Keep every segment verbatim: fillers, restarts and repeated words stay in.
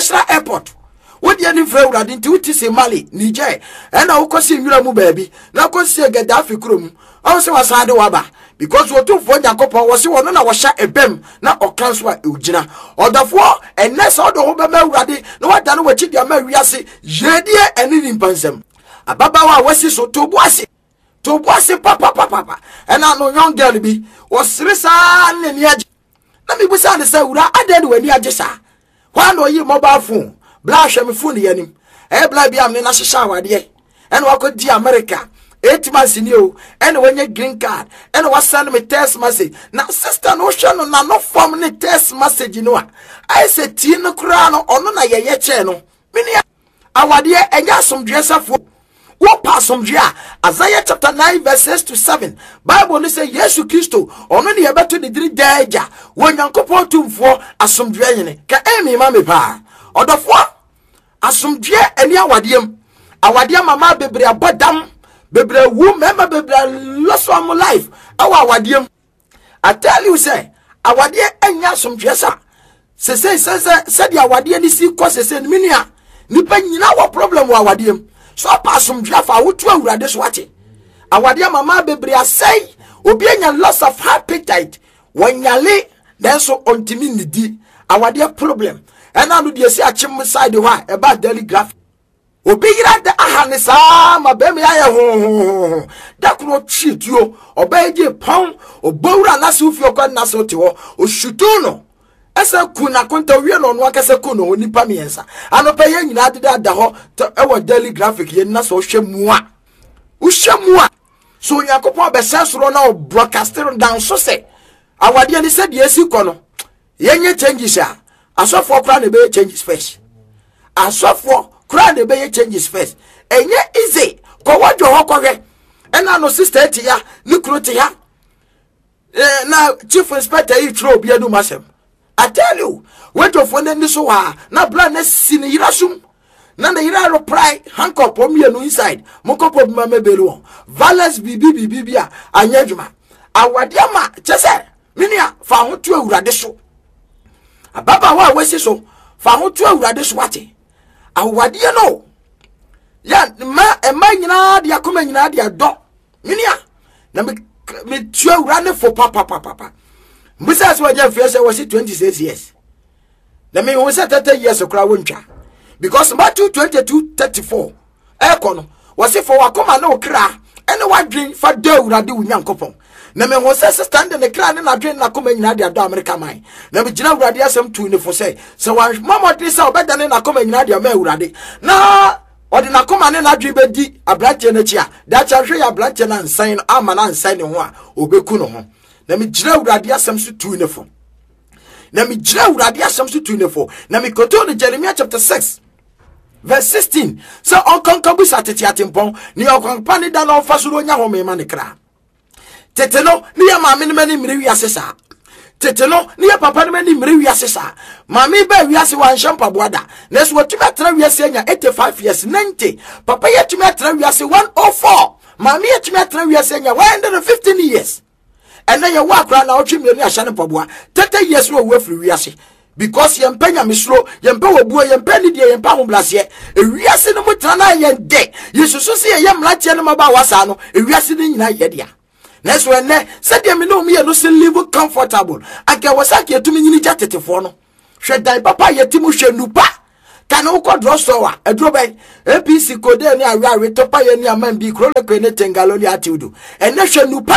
international airport. What the any friend that into it is Mali, Niger, and I will see you baby. Now go see a Gaddafi Krum. Also was Sadi Waba. Because we two for Jacopo was one and I was shot a bem, not or transfer Ujina. Or the four, and next all the Obama ready. No, I don't know what you are say, Jedia and in Pansem. A Baba was so to Boissy. To Boissy, papa, papa. And I know young girl be was Rissa and Yaj. Let me was understand what I did when you are just. Why no you mobile phone? Blash me phone yanim. Eh, blabby, I'm in a shower, dear. And what could the America? Eight months in you, and when you green card, and was send me text message. Now, sister, no channel, now no family text message, you know. I said, Tino Crano, or no, ye channel. Minia, our dear, and ya some dresser for what pass some drea. Isaiah chapter nine, verses to seven. Bible say, Yes, you Christo, or many about to the three danger. When you couple to for as some drain, can Amy, mammy pa. Or the four as some drea and ya wadium. Our dear mamma, baby, a badam. Bebre wu member bebre lost one more life. Our wadium. I tell you, say, our wadia enya some dressa. Se say, say, said ya wadia ni si cause se minia. Nipa nyina wa problem wa wadium. So pass some drafa wutu awura this wati. Our wadia mama bebre say, obi enya loss of appetite. Wanyale, then so ontimi nidi. Our wadia problem. And now do you see a chim side wa about daily graph. Obira the ahanisa ma be me aye ho da kro treat you obeje pon obowura na se ufio kwa na so te ho oshutu no esa ku na konta wie no no akase ku no nipa miensa anopa ye nyina de da ho e wo daily graphic ye na so hwemu a uhwemu a so yakopon be sensoro na broadcasting down so say awade ni se de esi ko no ye nye changes a asofo kra na be changes first asofo kra de be changes first enye easy ko wadwo ho kohwe ena no sister ti ya ni kro ti ya eh na chief inspector yi tro bia no masem. I tell you wadwo fo ne ni so ha na bla na si ni yirasum na na yira ro pride handcuff o mi enu inside mokopo bi ma mebelu violence bibi bibi bia anyadwuma awade ama chese minia fa ho tu awurade so ababa wa wesi so fa ho tu awurade so wate awade no ya ma e ma nyina de akoma nyina de ado minia na me me tu awurade fo papa papa papa mbisa so waje fiese wasi twenty-six years na me won say thirty years okra wontwa because Matthew twenty-two thirty-four e kono wasi fo wakoma na okra ene wadwen fa da awurade wunyankopon na me won say stand in the kra ne na dwen na akoma nyina de ado America man na me gina awurade asem tu ne fo say se wan mama de say obeda ne na akoma nyina de ma awurade na odi na akoma ne na dwen bedi abrante na chia da cha hwe ya abrante na nsan ama na nsan ne ho a obeku no ho na me gina awurade asem so tu ne fo na me gina awurade asem so tu ne fo na me koto ne Jeremiah chapter six verse sixteen so onkonkobu satete atempon ni onkonpa ne da na ofasoro nya ho me ma ne kra teteno ni ya maame ne mani mire wiase sa teteno ni ya papa ne mani mire wiase sa maame ba wiase wan shampa boada na so tumi atra wiase nya eighty-five years ninety papa ya tumi atra wiase one oh four maame ya tumi atra wiase nya one hundred fifteen years and then you walk around na otwi mire ni ahya ne paboa thirty years wo wo free wiase because yempanya misro yempa wobuo yempa ni die yempa homblase ewiase no mutra na yende yesusu se ye mlatie no maba wasa no ewiase ni nyina ye dia next when ne said me no me no se live comfortable aka wasake etumi nyini jatetefo no hwe dai papa yetimu hwe nupa kana uko drossowa eduro ben A P C kode ni awe awe topa ye ni amambi krole ko ne tengaloli atiudu ene hwe nupa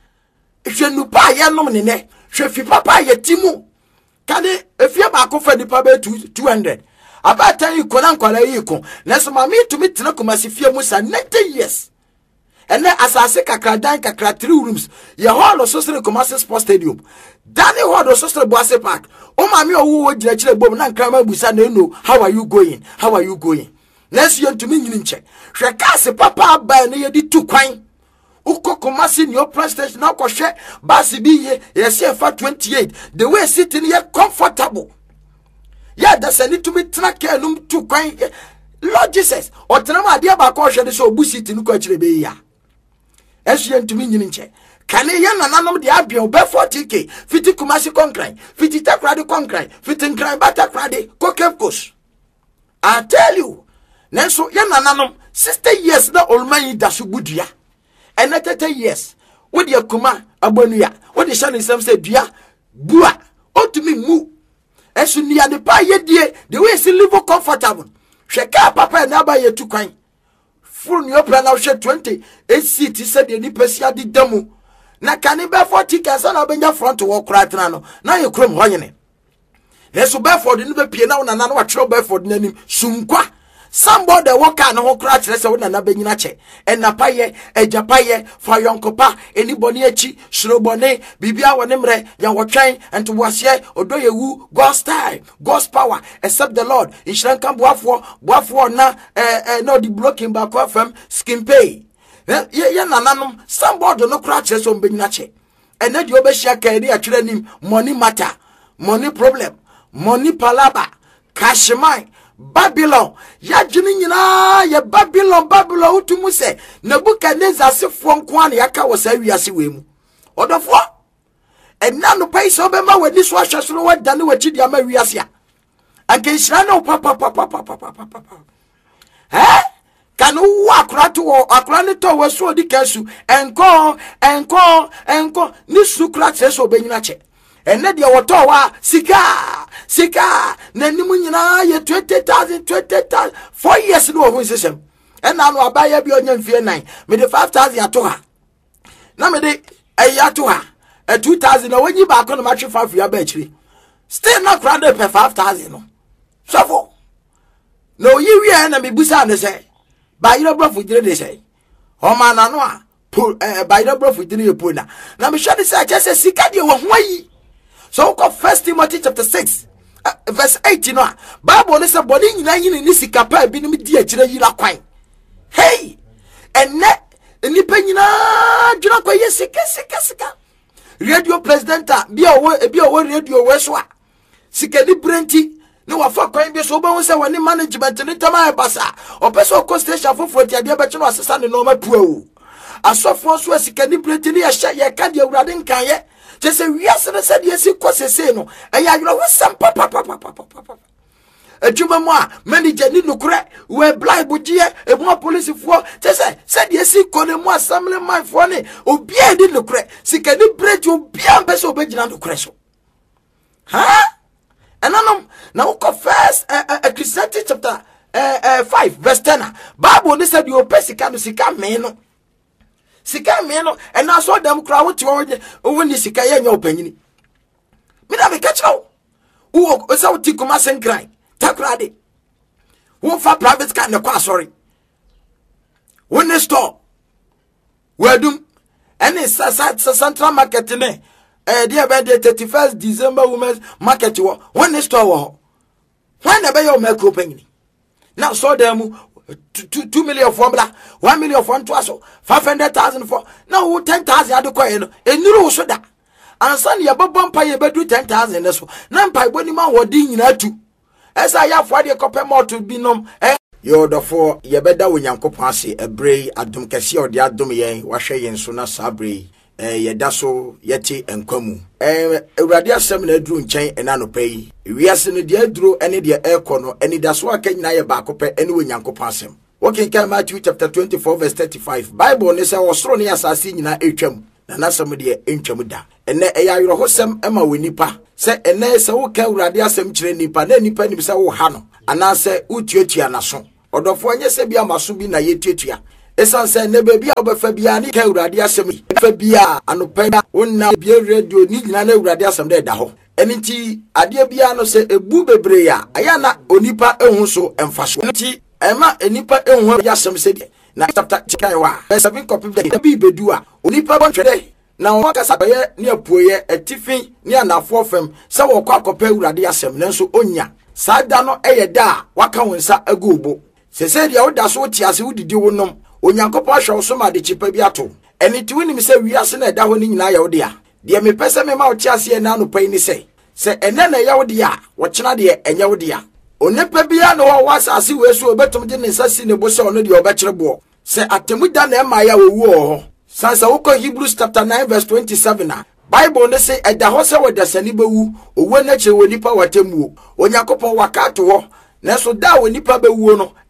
hwe nupa ye nom ne ne hwe fi papa yetimu kade efia ba ko fa nipa be two hundred abata yi ko na nkwala yi ko neso ma mi to mi tena ko masifia musa ninety years ene asase kakra dan kakra three rooms ye hall sosre commercial sports stadium dani hall sosre boase park o ma mi owo wo gira kire bom na nkra ma busa na eno how are you going how are you going neso ye to mi nyini nche hwe kase papa ba na ye di tu kwan uko komasi ni opera station na ko hwe basi bi ye yesi fa twenty-eight the way sitting here comfortable ya da sani to me track enum tu kwan Lord Jesus o tenama ade ba ko hwe de so obusi tin ko akire be ya esu ye ntumi nyini nche kane ye nananom de abia o be forty k fifty kumasi concrete fifty takrade concrete fifty nkran bata krade ko kepkos I tell you. Nenso ye nananom sixty years na olman da so budua. And thirty years. What your kuma abonuya. What the shani sam say dua bua. O to me mu. Esu ni ade pa ye die the way se live comfortable. Sheka papa na ba ye tu kwan. Full new plan now share twenty. eight seat said the nipesia di demu. Na kanibe forty kasa na benja front walk right now. Na you krom hoyene. Neso Bedford ni be pie na na na wa tro Bedford nanim sunkwa. Somebody walk out no crash say we na benyina che. En na paye ejapaye fa yonkopa anybody echi shrobone bibia wonemre ya wotwen ento wase odoyewu God's time God's power except the Lord inshran kan boafo boafo na eh eh no the blocking back fam skin pay. Ye ye nananom somebody no crash say we benyina che. En na di obehia kan ri atwere nim money matter money problem money palaba cash mine Babylon ya jini nyina ya Babylon Babylon utumu se Nebukadnezar sefo nko an yaka wasa wiase wemu odofo enna no pai so be ma wani so ahwe so no wadane wachi dia ma wiase a anke nhira no papa papa papa papa eh kanu akura to akura ne to waso di kansu enko enko enko ni sukra tseso be nyina che enne dia woto wa sika sika na nimu nyina ye twenty thousand twenty thousand four years no ho system enna no abaya bi onya mfie nine me de five thousand ato ha na me de ayi ato ha e two thousand na wanyi ba ko no matwe five ya ba chiri still not crowded per five thousand no sofo no yi wi na me busa ne say ba yiro bro fujire de say o ma na no a ba yiro bro fujire ye pona na me hwade say ache say sika de wo ho yi. So go First Timothy chapter six uh, verse eight, you know, Bible is a body in any sicapa be me dear yira kwan. Hey, and net any penina juna yes sika sika sika. Radio president be a be a radio weswa. Sika ni brenti no wafa kwan be so ba say wani management ni tama basa. O person ko station for forty ade be no assistant no ma puo. Asofo so sika ni brenti ni ya sha ye ka de awurade nkan ye. Just say we are said yes, say no. And you know some papa papa papa papa. A juma moi, manager ni no crack, we blind budget, a more police for. Just say, said yes, call moi, some my funny, or be a little crack. See, can you break your beer best obedient to crash? Huh? And now confess a Christianity chapter five, verse ten. Bible said you pesicano sica meno. Sika me no and I saw them crowd to when the sika ye your penny. Me na me catch now. Who is out tikuma sen cry. Takrade. Who for private car no kwa sorry. When the store. Where do any central market ne eh dear by the thirty-first December women's market when the store when the bay make open. Now saw them Two, two, two million formula, one million for one five hundred thousand for now ten thousand at the coin, and you so that. And son, your bump pay better ten thousand. That's one. Nampai when you man were ding in two. As I have for the copper more to be known. You're the four, ye better when young copasi, a bray, a dum cassia or the adum ye, washay and sona sabri, eh, ye daso, yeti and comu. Eh, a radia seminar drew chain and ano pay. We are sending the drew any dear air corner, any that's why can I back up anyway yanko pass him. Walking can Matthew chapter twenty-four, verse thirty-five. Bible is our strong assassin in our H M, and that's somebody in Chamuda. And then a Yahosem Emma Winipa. Say, and then so can radia sem nipa, then nipa nimsa hano, and I say, Utia nason. Or the four years be a masubi na yetia. Esan say, never be over Fabiani, can radia sem, Fabia, and Opena, one now be a radio, need none radia some dead daho. Eniti adiebiano se ebube breya ayana onipa ehunso emfaso nti ema enipa ehun ya sem se de na chapter chikanwa seven copy de bi bedu a onipa bon twede na won kasa ye ne apuoye etifin ne anafo fam se wo kwa kopa urade asem nanso onya sada no eye da waka wonsa agubo se se de woda so tiase wudidi wonom onyankopɔ ahwe so ma de chipa bi ato eniti woni se wiase na da ho ni nyina ya wode a de me pese me ma otiase na no pai ni se se ene na ya wode a wo kyena de enya wode a onepa bia no wo wasase wesu obetum de ne sasi ne bo se ono de obekere bo se atemu da na ema ya wo ho sansa wo ko Hebrews chapter nine verse twenty-seven a Bible ne se eda ho se wo da sani bewu owo na che wo nipa watemu onyankopon waka to ho nanso da wo nipa bewuo no